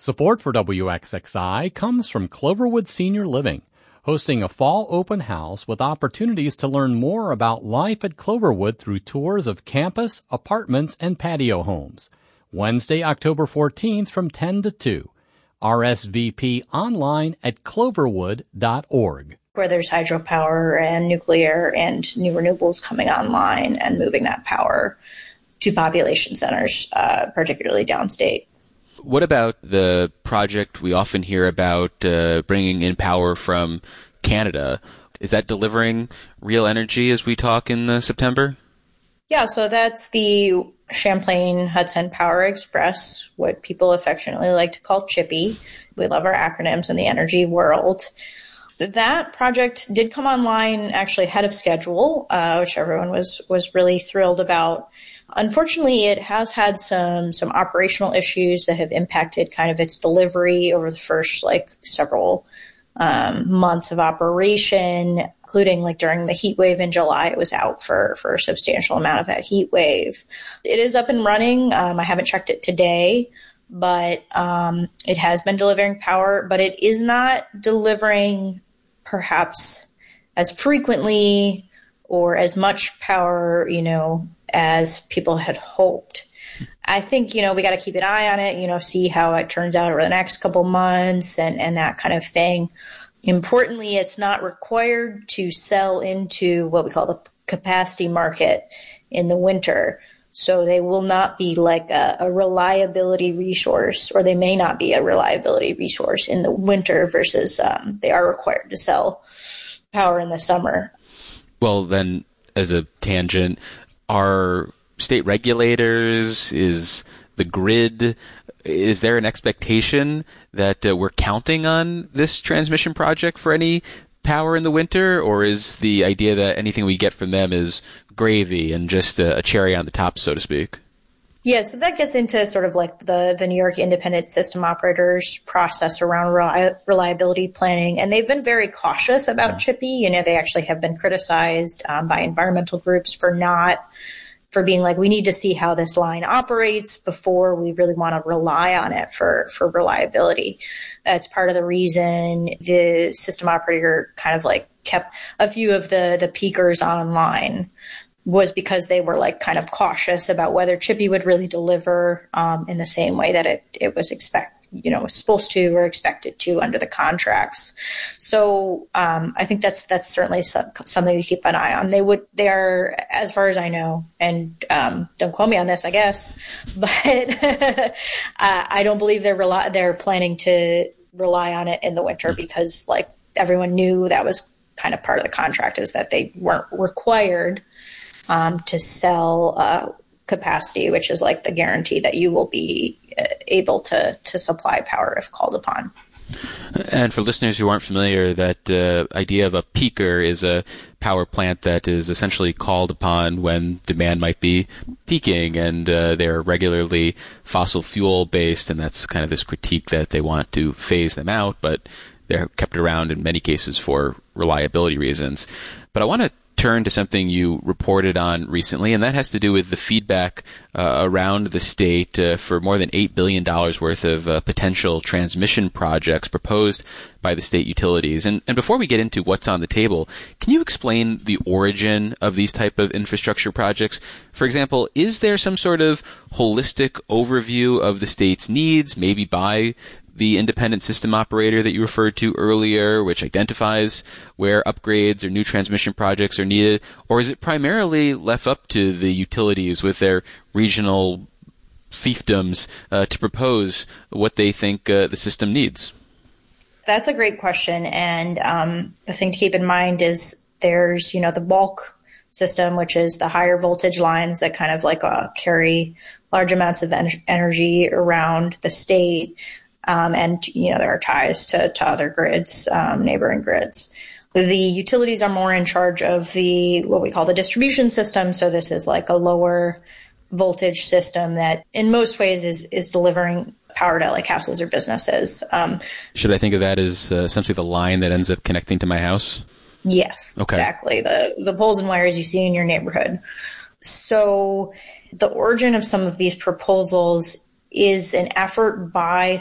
Support for WXXI comes from Cloverwood Senior Living, hosting a fall open house with opportunities to learn more about life at Cloverwood through tours of campus, apartments, and patio homes. Wednesday, October 14th from 10 to 2. RSVP online at cloverwood.org. Where there's hydropower and nuclear and new renewables coming online and moving that power to population centers, particularly downstate. What about the project we often hear about bringing in power from Canada? Is that delivering real energy as we talk in September? Yeah, so that's the Champlain Hudson Power Express, what people affectionately like to call CHIPPY. We love our acronyms in the energy world. That project did come online actually ahead of schedule, which everyone was really thrilled about. Unfortunately, it has had some operational issues that have impacted kind of its delivery over the first several months of operation, including during the heat wave in July. It was out for a substantial amount of that heat wave. It is up and running. I haven't checked it today, but it has been delivering power, but it is not delivering perhaps as frequently or as much power, as people had hoped. I think, we got to keep an eye on it, see how it turns out over the next couple months and that kind of thing. Importantly, it's not required to sell into what we call the capacity market in the winter. So they will not be a reliability resource, or they may not be a reliability resource in the winter versus they are required to sell power in the summer. Well, then, as a tangent, are state regulators, is the grid, is there an expectation that we're counting on this transmission project for any power in the winter, or is the idea that anything we get from them is gravy and just a cherry on the top, so to speak? Yeah, so that gets into sort of the New York Independent System Operators process around reliability planning. And they've been very cautious about CHIPPY. They actually have been criticized by environmental groups for being we need to see how this line operates before we really want to rely on it for reliability. That's part of the reason the system operator kind of kept a few of the peakers online, was because they were kind of cautious about whether CHIPPY would really deliver in the same way that it was was supposed to or expected to under the contracts. So I think that's certainly something to keep an eye on. They are, as far as I know, and don't quote me on this, I guess, but I don't believe they're planning to rely on it in the winter, because everyone knew that was kind of part of the contract, is that they weren't required to sell capacity, which is the guarantee that you will be able to supply power if called upon. And for listeners who aren't familiar, that idea of a peaker is a power plant that is essentially called upon when demand might be peaking, and they're regularly fossil fuel based, and that's kind of this critique that they want to phase them out, but they're kept around in many cases for reliability reasons. But I want to turn to something you reported on recently, and that has to do with the feedback around the state for more than $8 billion worth of potential transmission projects proposed by the state utilities. And before we get into what's on the table, can you explain the origin of these type of infrastructure projects? For example, is there some sort of holistic overview of the state's needs, maybe by the independent system operator that you referred to earlier, which identifies where upgrades or new transmission projects are needed? Or is it primarily left up to the utilities with their regional fiefdoms to propose what they think the system needs? That's a great question. And the thing to keep in mind is there's, the bulk system, which is the higher voltage lines that kind of carry large amounts of energy around the state. And there are ties to other grids, neighboring grids. The utilities are more in charge of what we call the distribution system. So this is a lower voltage system that in most ways is delivering power to houses or businesses. Should I think of that as essentially the line that ends up connecting to my house? Yes, okay. Exactly. The poles and wires you see in your neighborhood. So the origin of some of these proposals is an effort by